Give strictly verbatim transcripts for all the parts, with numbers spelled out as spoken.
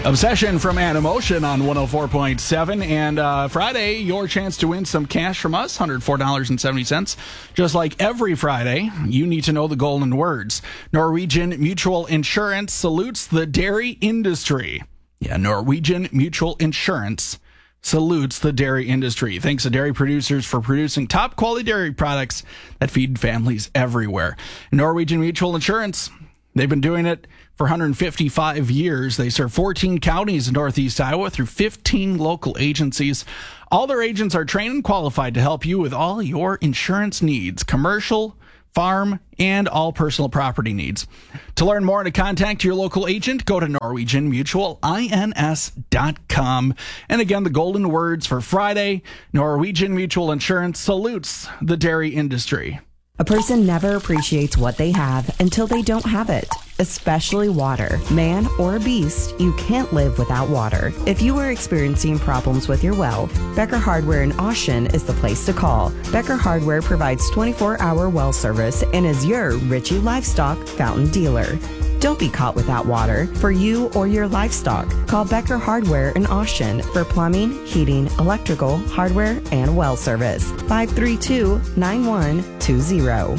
Obsession from Animotion on one oh four point seven. And uh, Friday, your chance to win some cash from us, one hundred four dollars and seventy cents. Just like every Friday, you need to know the golden words. Norwegian Mutual Insurance salutes the dairy industry. Yeah, Norwegian Mutual Insurance salutes the dairy industry. Thanks to dairy producers for producing top quality dairy products that feed families everywhere. Norwegian Mutual Insurance, they've been doing it for one hundred fifty-five years. They serve fourteen counties in Northeast Iowa through fifteen local agencies. All their agents are trained and qualified to help you with all your insurance needs, commercial, farm, and all personal property needs. To learn more and to contact your local agent, go to norwegian mutual ins dot com. And again, the golden words for Friday: Norwegian Mutual Insurance salutes the dairy industry. A person never appreciates what they have until they don't have it, especially water. Man or beast, you can't live without water. If you are experiencing problems with your well, Becker Hardware in Austin is the place to call. Becker Hardware provides twenty-four hour well service and is your Ritchie Livestock fountain dealer. Don't be caught without water for you or your livestock. Call Becker Hardware in Austin for plumbing, heating, electrical, hardware, and well service. five three two, nine one two zero.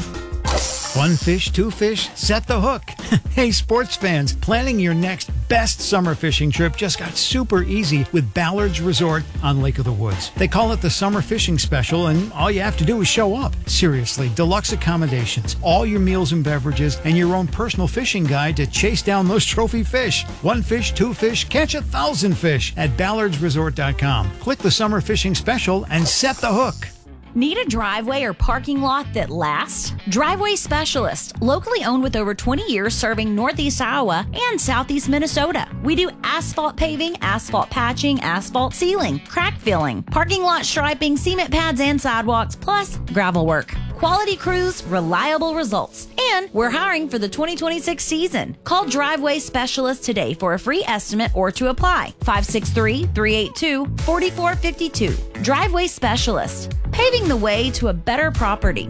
One fish, two fish, set the hook. Hey, sports fans, planning your next best summer fishing trip just got super easy with Ballard's Resort on Lake of the Woods. They call it the Summer Fishing Special, and all you have to do is show up. Seriously, deluxe accommodations, all your meals and beverages, and your own personal fishing guide to chase down those trophy fish. One fish, two fish, catch a thousand fish at ballards resort dot com. Click the Summer Fishing Special and set the hook. Need a driveway or parking lot that lasts? Driveway Specialist, locally owned with over twenty years serving Northeast Iowa and Southeast Minnesota. We do asphalt paving, asphalt patching, asphalt sealing, crack filling, parking lot striping, cement pads and sidewalks, plus gravel work. Quality crews, reliable results. And we're hiring for the twenty twenty-six season. Call Driveway Specialist today for a free estimate or to apply. five six three, three eight two, four four five two. Driveway Specialist, paving the way to a better property.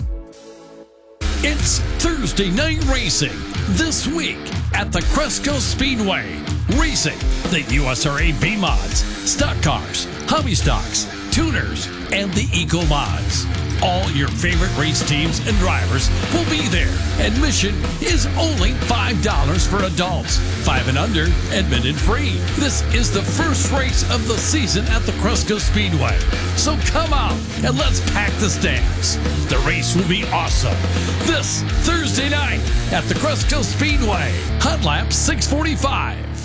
It's Thursday Night Racing this week at the Cresco Speedway. Racing the U S R A B-Mods, stock cars, hobby stocks, tuners, and the Eco Mods. All your favorite race teams and drivers will be there. Admission is only five dollars for adults. Five and under, admitted free. This is the first race of the season at the Cresco Speedway. So come out and let's pack the stands. The race will be awesome. This Thursday night at the Cresco Speedway. Hot Lap six forty-five.